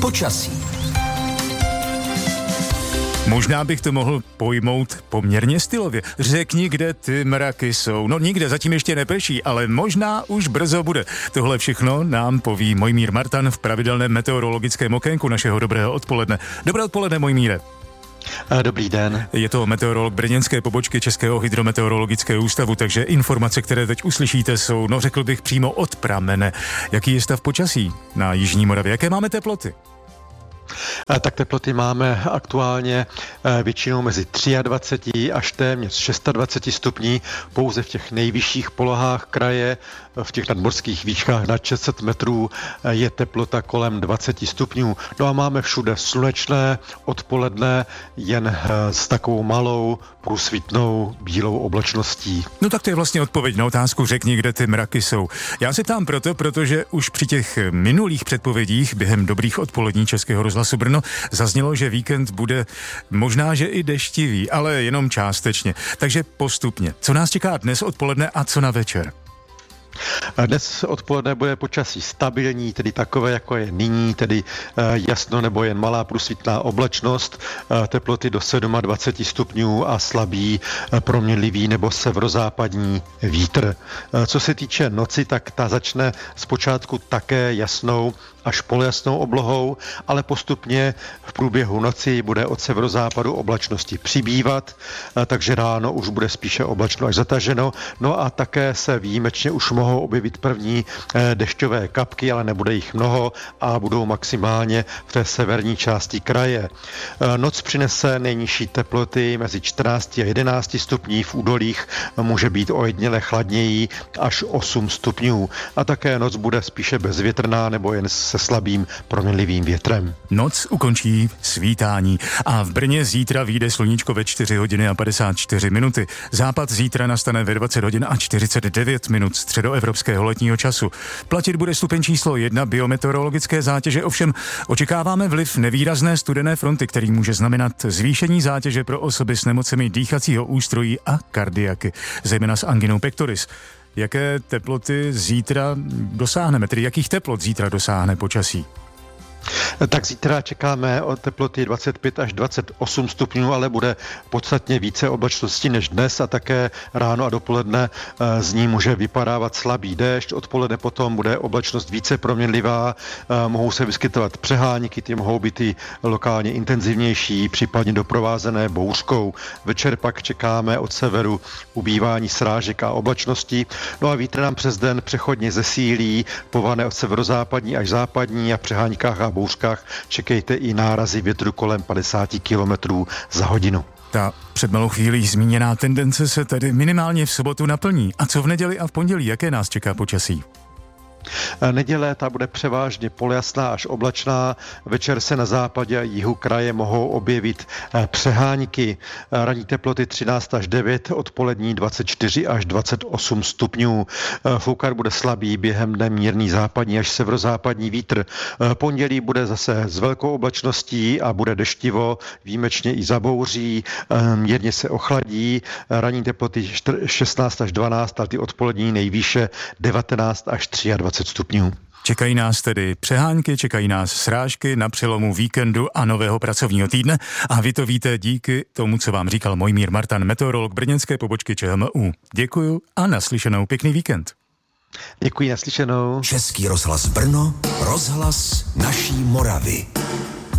počasí. Možná bych to mohl pojmout poměrně stylově. Řekni, kde ty mraky jsou. No nikde, zatím ještě neprší, ale možná už brzo bude. Tohle všechno nám poví Mojmír Martan v pravidelném meteorologickém okénku našeho dobrého odpoledne. Dobré odpoledne, Mojmíre. Dobrý den. Je to meteorolog brněnské pobočky Českého hydrometeorologického ústavu, takže informace, které teď uslyšíte, jsou, no řekl bych, přímo od pramene. Jaký je stav počasí na jižní Moravě? Jaké máme teploty? Tak teploty máme aktuálně většinou mezi 23 až téměř 26 stupní, pouze v těch nejvyšších polohách kraje, v těch nadmořských výškách nad 600 metrů je teplota kolem 20 stupňů. No a máme všude slunečné odpoledne, jen s takovou malou průsvitnou bílou oblačností. No tak to je vlastně odpověď na otázku řekni, kde ty mraky jsou. Já se ptám protože už při těch minulých předpovědích během dobrých odpolední Českého rozhlasu Brno zaznělo, že víkend bude možná, že i deštivý, ale jenom částečně. Takže postupně. Co nás čeká dnes odpoledne a co na večer? Dnes odpoledne bude počasí stabilní, tedy takové, jako je nyní, tedy jasno nebo jen malá průsvitná oblačnost, teploty do 27 stupňů a slabý proměnlivý nebo severozápadní vítr. Co se týče noci, tak ta začne zpočátku také jasnou až polojasnou oblohou, ale postupně v průběhu noci bude od severozápadu oblačnosti přibývat, takže ráno už bude spíše oblačno až zataženo. No a také se výjimečně už mohou objevit první dešťové kapky, ale nebude jich mnoho a budou maximálně v té severní části kraje. Noc přinese nejnižší teploty mezi 14 a 11 stupní, v údolích může být ojediněle chladněji až 8 stupňů. A také noc bude spíše bezvětrná nebo jen se slabým proměnlivým větrem. Noc ukončí svítání a v Brně zítra vyjde sluníčko ve 4 hodiny a 54 minuty. Západ zítra nastane ve 20 hodin a 49 minut středoevropského letního času. Platit bude stupeň číslo 1 biometeorologické zátěže, ovšem očekáváme vliv nevýrazné studené fronty, který může znamenat zvýšení zátěže pro osoby s nemocemi dýchacího ústrojí a kardiaky, zejména s anginou pectoris. Jaké teploty zítra dosáhneme, tedy jakých teplot zítra dosáhne počasí? Tak zítra čekáme o teploty 25 až 28 stupňů, ale bude podstatně více oblačnosti než dnes a také ráno a dopoledne z ní může vypadávat slabý déšť. Odpoledne potom bude oblačnost více proměnlivá, mohou se vyskytovat přehánky, ty mohou být i lokálně intenzivnější, případně doprovázené bouřkou. Večer pak čekáme od severu ubývání srážek a oblačnosti. No a vítr nám přes den přechodně zesílí, povane od severozápadní až západní a přeháňkách a bouřkách čekejte i nárazy větru kolem 50 km za hodinu. Ta před malou chvílí zmíněná tendence se tedy minimálně v sobotu naplní. A co v neděli a v pondělí, jaké nás čeká počasí? Neděle ta bude převážně polojasná až oblačná. Večer se na západě a jihu kraje mohou objevit přehánky. Ranní teploty 13 až 9, odpolední 24 až 28 stupňů. Foukat bude slabý, během dne mírný západní až severozápadní vítr. Pondělí bude zase s velkou oblačností a bude deštivo, výjimečně i zabouří, mírně se ochladí. Ranní teploty 16 až 12 a ty odpolední nejvýše 19 až 23 stupňů. Čekají nás tedy přehánky, čekají nás srážky na přelomu víkendu a nového pracovního týdne a vy to víte díky tomu, co vám říkal Mojmír Martan, meteorolog brněnské pobočky ČHMÚ. Děkuju a naslyšenou, pěkný víkend. Děkuji, naslyšenou. Český rozhlas Brno, rozhlas naší Moravy.